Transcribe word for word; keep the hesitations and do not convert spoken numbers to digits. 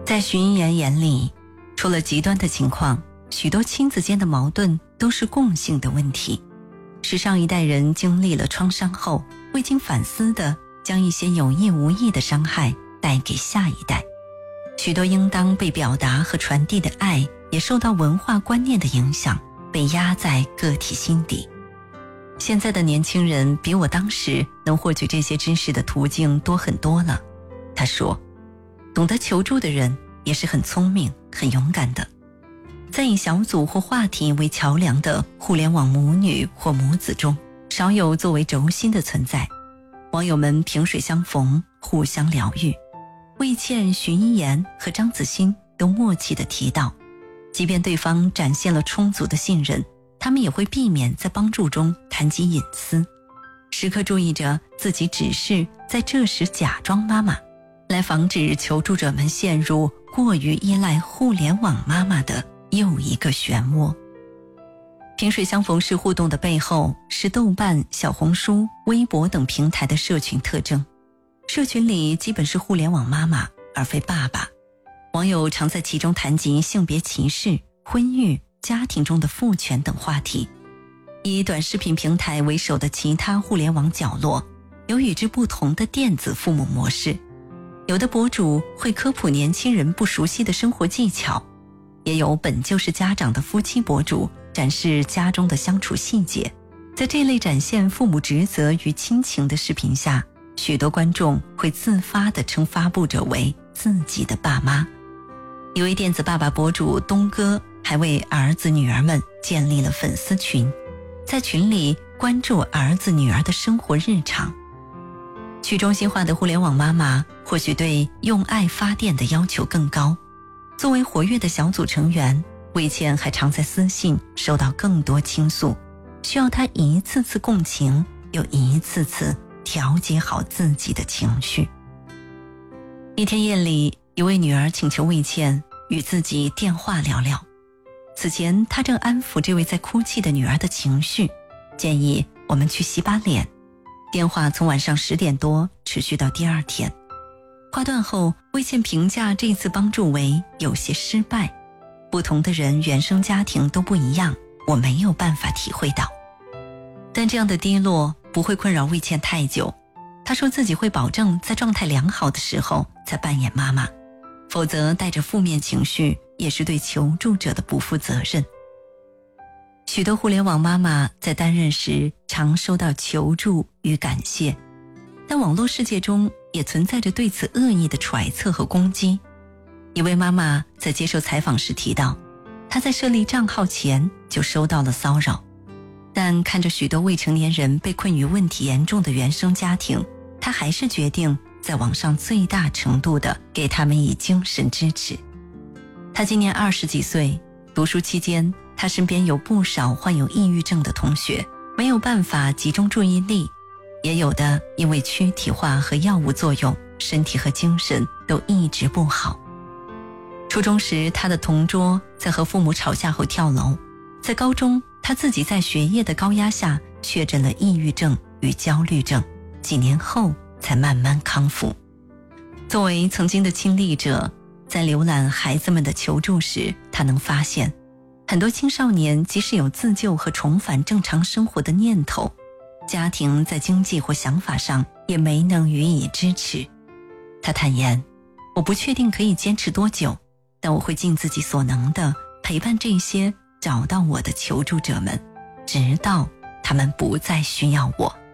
在徐一言眼里，除了极端的情况，许多亲子间的矛盾都是共性的问题，是上一代人经历了创伤后，未经反思的将一些有意无意的伤害带给下一代。许多应当被表达和传递的爱，也受到文化观念的影响，被压在个体心底。现在的年轻人比我当时能获取这些知识的途径多很多了。他说，懂得求助的人也是很聪明、很勇敢的。在以小组或话题为桥梁的互联网母女或母子中，少有作为轴心的存在。网友们萍水相逢，互相疗愈。魏倩、徐一言和张子欣都默契地提到，即便对方展现了充足的信任，他们也会避免在帮助中谈及隐私，时刻注意着自己只是在这时假装妈妈，来防止求助者们陷入过于依赖互联网妈妈的又一个漩涡。萍水相逢式互动的背后，是豆瓣、小红书、微博等平台的社群特征。社群里基本是互联网妈妈，而非爸爸。网友常在其中谈及性别歧视、婚育、家庭中的父权等话题。以短视频平台为首的其他互联网角落，有与之不同的电子父母模式。有的博主会科普年轻人不熟悉的生活技巧，也有本就是家长的夫妻博主展示家中的相处细节。在这类展现父母职责与亲情的视频下，许多观众会自发地称发布者为自己的爸妈。一位电子爸爸博主东哥还为儿子女儿们建立了粉丝群，在群里关注儿子女儿的生活日常。去中心化的互联网妈妈或许对用爱发电的要求更高。作为活跃的小组成员，魏倩还常在私信收到更多倾诉，需要她一次次共情，又一次次调节好自己的情绪。一天夜里，一位女儿请求魏倩与自己电话聊聊。此前她正安抚这位在哭泣的女儿的情绪，建议我们去洗把脸。电话从晚上十点多持续到第二天。话断后，魏倩评价这次帮助为有些失败。不同的人原生家庭都不一样，我没有办法体会到。但这样的低落不会困扰魏倩太久。她说自己会保证在状态良好的时候再扮演妈妈，否则带着负面情绪也是对求助者的不负责任。许多互联网妈妈在担任时常收到求助与感谢，但网络世界中也存在着对此恶意的揣测和攻击。一位妈妈在接受采访时提到，她在设立账号前就收到了骚扰，但看着许多未成年人被困于问题严重的原生家庭，她还是决定在网上最大程度地给他们以精神支持。她今年二十几岁，读书期间她身边有不少患有抑郁症的同学，没有办法集中注意力，也有的因为躯体化和药物作用，身体和精神都一直不好。初中时，他的同桌在和父母吵架后跳楼。在高中，他自己在学业的高压下确诊了抑郁症与焦虑症，几年后才慢慢康复。作为曾经的亲历者，在浏览孩子们的求助时，他能发现很多青少年即使有自救和重返正常生活的念头，家庭在经济或想法上也没能予以支持。他坦言，我不确定可以坚持多久，但我会尽自己所能地陪伴这些找到我的求助者们，直到他们不再需要我。